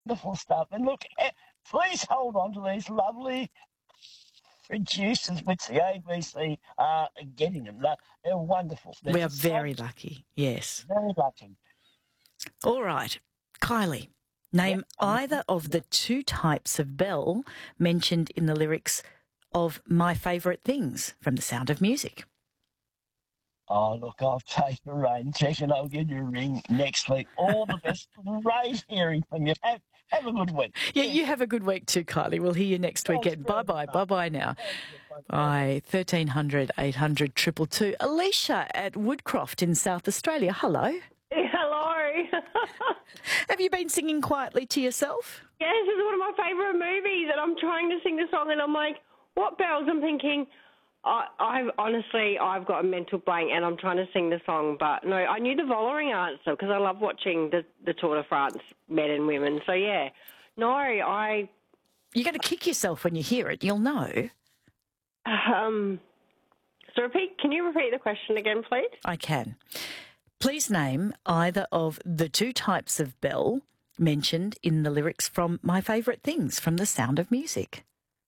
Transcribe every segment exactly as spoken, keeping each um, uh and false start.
wonderful stuff. And look, eh, please hold on to these lovely producers which the A B C are getting them. They're, they're wonderful. They're We are just so very lucky, yes. very lucky. All right, Kylie, name Yep. either of the two types of bell mentioned in the lyrics of My Favourite Things from The Sound of Music. Oh, look, I'll take a rain check and I'll give you a ring next week. All the best. Great hearing from you. Have, have a good week. Yeah, you have a good week too, Kylie. We'll hear you next Thanks weekend. very Bye-bye, much. bye-bye now. Thank you. Bye-bye. Bye. thirteen hundred, eight hundred, two two two. Alicia at Woodcroft in South Australia. Hello. Hello. Have you been singing quietly to yourself? Yes, this is one of my favourite movies, and I'm trying to sing the song, and I'm like, what bells? I'm thinking, I, I've honestly, I've got a mental blank, and I'm trying to sing the song, but no, I knew the Vollering answer because I love watching the, the Tour de France, men and women. So yeah, no, I. You're going to kick yourself when you hear it. You'll know. Um. So repeat. Can you repeat the question again, please? I can. Please name either of the two types of bell mentioned in the lyrics from My Favourite Things from The Sound of Music.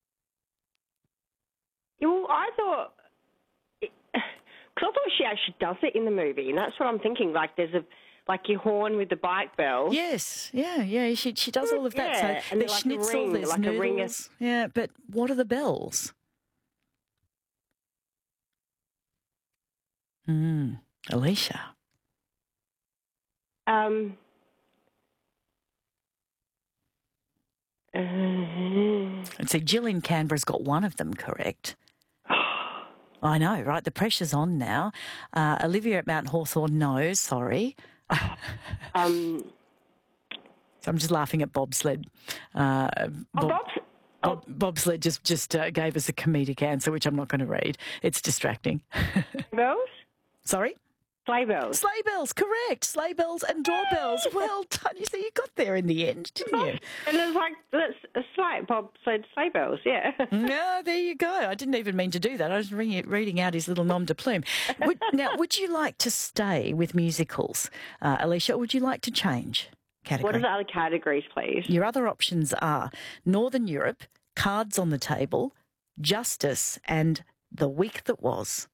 Yeah, well, I thought, because I thought she actually does it in the movie, and that's what I'm thinking. Like, there's a, like your horn with the bike bell. Yes, yeah, yeah. She she does all of that. Yeah, so and there's like a schnitzel, ring, there's like a ring of- noodles. Yeah, but what are the bells? Hmm, Alicia. Um. uh, And see, Jill in Canberra's got one of them correct. I know, right? The pressure's on now. Uh, Olivia at Mount Hawthorn, no, sorry. um. So I'm just laughing at bobsled. Uh, Oh, Bob, Bob's, Bob, bobsled just just uh, gave us a comedic answer, which I'm not going to read. It's distracting. bells? Sorry? Sleigh bells. Sleigh bells, correct. Sleigh bells and doorbells. Well done. You see, you got there in the end, didn't you? And it's like, that's a sleigh. Bob said sleigh bells, yeah. No, there you go. I didn't even mean to do that. I was reading, reading out his little nom de plume. Would, now, would you like to stay with musicals, uh, Alicia, or would you like to change category? What are the other categories, please? Your other options are Northern Europe, Cards on the Table, Justice, and The Week That Was.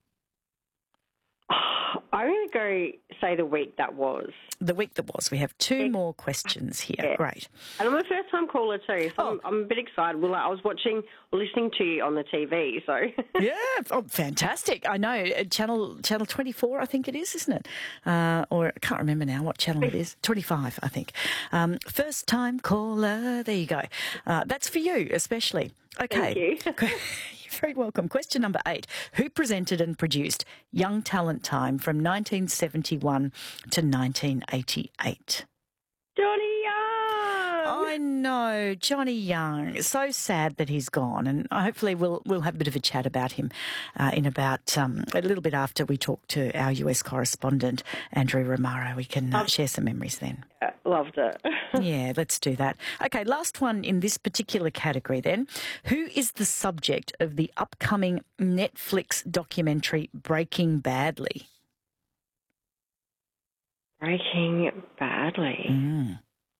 I'm going to go say the week that was. The Week That Was. We have two Yeah. more questions here. Yeah. Great. And I'm a first-time caller too, so Oh. I'm, I'm a bit excited. Well, I was watching, listening to you on the T V, so... Yeah, oh, fantastic. I know. Uh, Channel Channel twenty-four, I think it is, isn't it? Uh, or I can't remember now what channel it is. twenty-five, I think. Um, first time caller. There you go. Uh, that's for you, especially. Okay. Thank you. You're very welcome. Question number eight. Who presented and produced Young Talent Time from nineteen seventy-one to nineteen eighty-eight? Johnny Young! I know, Johnny Young. So sad that he's gone, and hopefully we'll we'll have a bit of a chat about him uh, in about um, a little bit after we talk to our U S correspondent Andrew Romaro. We can uh, share some memories then. Uh, Loved it. Yeah, let's do that. Okay, last one in this particular category then. Who is the subject of the upcoming Netflix documentary Breaking Badly? Breaking Badly. Mm.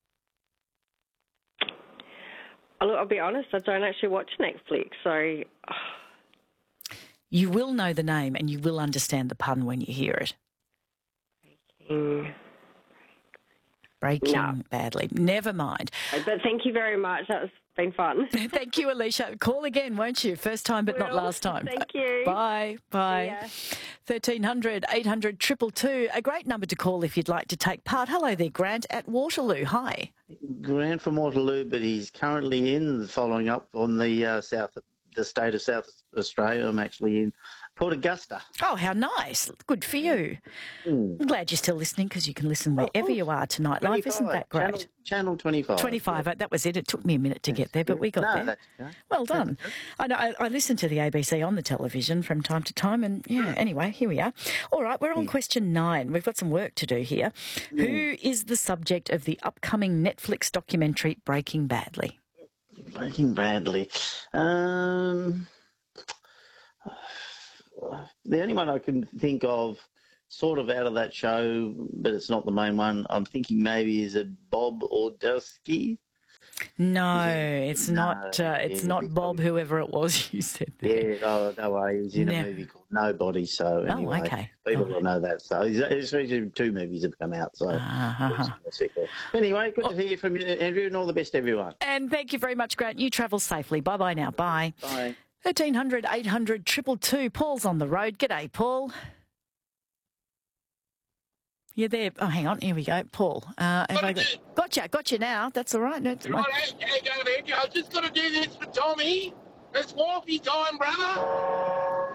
Oh, look, I'll be honest, I don't actually watch Netflix, so... You will know the name and you will understand the pun when you hear it. Mm. Breaking No. Badly. Never mind. But thank you very much. That's been fun. Thank you, Alicia. Call again, won't you? First time, but not Will. last time. Thank you. Bye. Bye. Yeah. thirteen hundred, eight hundred, two two two. A great number to call if you'd like to take part. Hello there, Grant at Waterloo. Hi. Grant from Waterloo, but he's currently in following up on the uh, south, the state of South Australia. I'm actually in Port Augusta. Oh, how nice. Good for you. Mm. I'm glad you're still listening because you can listen wherever you are tonight live. Isn't that great? Channel, channel twenty-five. twenty-five, uh, that was it. It took me a minute to get there, but we got no, there. That's okay. Well done. I know. I, I listen to the A B C on the television from time to time, and yeah. Anyway, here we are. All right, we're on question nine. We've got some work to do here. Who is the subject of the upcoming Netflix documentary Breaking Badly? Breaking Badly. Um, the only one I can think of, sort of out of that show, but it's not the main one. I'm thinking maybe is it Bob Ordowski? No, it's No, not. Uh, it's yeah, not Bob, because- whoever it was you said there. Yeah, oh, no way. He was in No. a movie called Nobody, so Oh, anyway. okay. People All will know that. So, especially two movies have come out, so. Uh-huh. Anyway, good to hear from you, Andrew, and all the best, everyone. And thank you very much, Grant. You travel safely. Bye-bye now. Bye. Bye. thirteen hundred, eight hundred, two two two. Paul's on the road. G'day, Paul. You're there. Oh, hang on. Here we go. Paul. Uh, have I got... Gotcha. Gotcha now. That's all right. No, it's Right, hey, hey, go there. I've just got to do this for Tommy. It's Wolfie time, brother.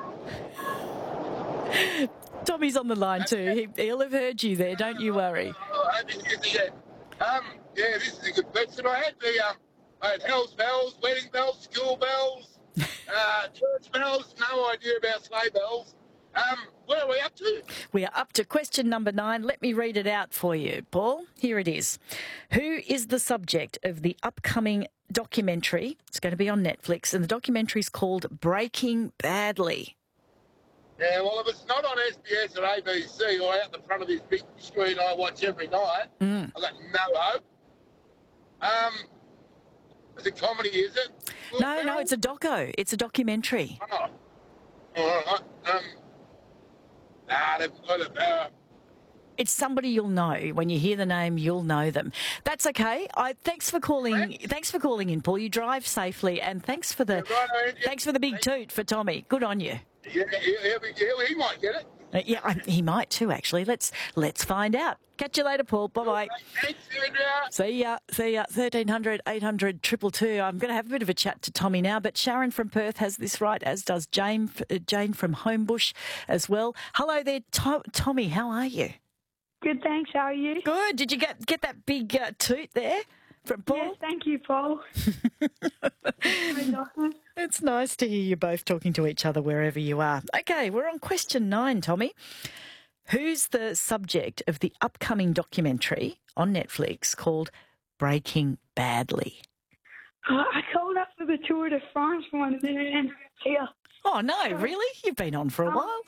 Tommy's on the line too. He, he'll have heard you there. Don't you worry. Oh, I this is it. Um, yeah, this is a good question. I had the um, I had house bells, wedding bells, school bells, uh, church bells. No idea about sleigh bells. Um, where are we up to? We are up to question number nine. Let me read it out for you, Paul. Here it is. Who is the subject of the upcoming documentary? It's going to be on Netflix, and the documentary is called Breaking Badly. Yeah, well, if it's not on S B S or A B C or out the front of this big screen I watch every night, Mm. I've got no hope. Um, it's a comedy, is it? No, no, it's a doco. It's a documentary. Oh, all right. Um, nah, they've got it. Uh, It's somebody you'll know. When you hear the name, you'll know them. That's okay. I thanks for calling. Thanks for calling in, Paul. You drive safely, and thanks for the right, Andy. thanks for the big toot for Tommy. Good on you. Yeah, he, he'll be, he'll, he might get it. Uh, yeah, I, he might too. Actually, let's let's find out. Catch you later, Paul. Bye bye. Thanks, Andrew. See ya. See ya. thirteen hundred, eight hundred, two two two. I'm going to have a bit of a chat to Tommy now, but Sharon from Perth has this right, as does Jane, uh, Jane from Homebush as well. Hello there, to- Tommy. How are you? Good, thanks. How are you? Good. Did you get get that big uh, toot there from Paul? Yes, thank you, Paul. Hi, Doctor. It's nice to hear you both talking to each other wherever you are. Okay, we're on question nine, Tommy. Who's the subject of the upcoming documentary on Netflix called Breaking Badly? Uh, I called up for the Tour de France one and then it ended up here. Oh, no, really? You've been on for a while?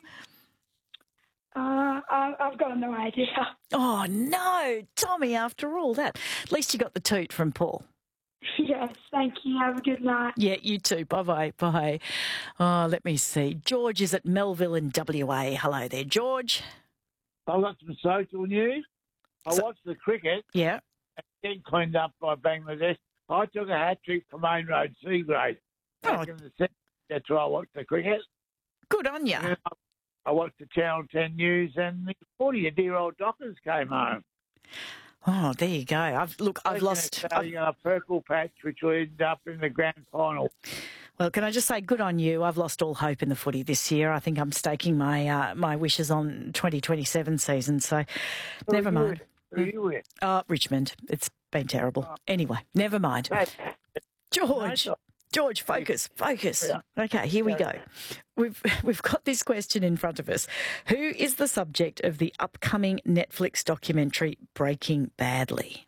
Uh, I, I've got no idea. Oh, no, Tommy, after all that. At least you got the toot from Paul. Yes, thank you. Have a good night. Yeah, you too. Bye-bye. Bye. Oh, let me see. George is at Melville in W A. Hello there, George. I've got some social news. I So- watched the cricket Yeah. getting cleaned up by Bangladesh. I took a hat trick for Main Road C grade. Back Oh. in the seventies, that's where I watched the cricket. Good on you. And I- I watched the Channel ten News, and the forty dear old Dockers came home. Oh, there you go. I've look, I've lost. I've, a purple patch, which will end up in the grand final. well, can I just say, good on you. I've lost all hope in the footy this year. I think I'm staking my uh, my wishes on twenty twenty-seven season. So, never Who are you mind. with? Who are you with? Oh, Richmond. It's been terrible. Anyway, never mind. Hey, George. no, George, focus, focus. Yeah. Okay, here we go. Yeah. We've we've got this question in front of us. Who is the subject of the upcoming Netflix documentary Breaking Badly?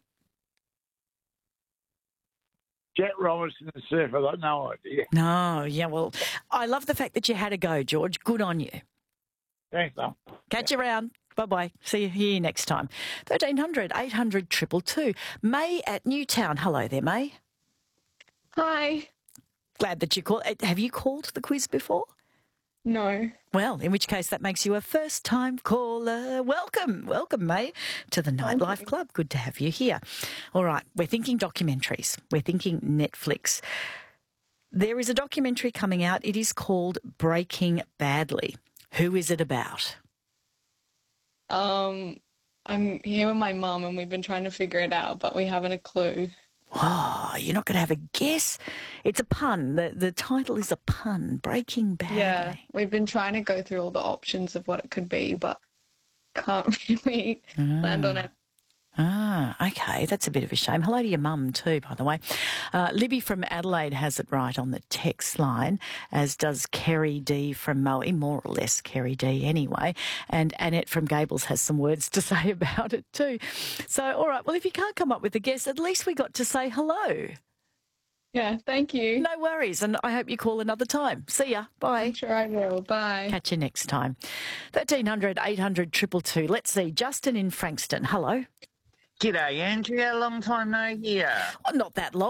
Jet Robinson, the surfer, I've got no idea. No, yeah, well, I love the fact that you had a go, George. Good on you. Thanks, Mum. Catch you around. Bye-bye. See you here next time. thirteen hundred, eight hundred, two two two. May at Newtown. Hello there, May. Hi. Glad that you called. Have you called the quiz before? No. Well, in which case that makes you a first-time caller. Welcome, welcome, May, to the Nightlife Club. Good to have you here. All right, we're thinking documentaries. We're thinking Netflix. There is a documentary coming out. It is called Breaking Badly. Who is it about? Um, I'm here with my mum and we've been trying to figure it out, but we haven't a clue. Oh, you're not going to have a guess? It's a pun. The the title is a pun, Breaking Badly. Yeah, we've been trying to go through all the options of what it could be, but can't really land on it. Ah, okay. That's a bit of a shame. Hello to your mum too, by the way. Uh, Libby from Adelaide has it right on the text line, as does Kerry D from Moe, more or less Kerry D anyway. And Annette from Gables has some words to say about it too. So, all right, well, if you can't come up with a guess, at least we got to say hello. Yeah, thank you. No worries, and I hope you call another time. See ya. Bye. I'm sure I will. Bye. Catch you next time. thirteen hundred, eight hundred, two two two. Let's see. Justin in Frankston. Hello. G'day, Andrea. Long time no hear. Oh, not that long.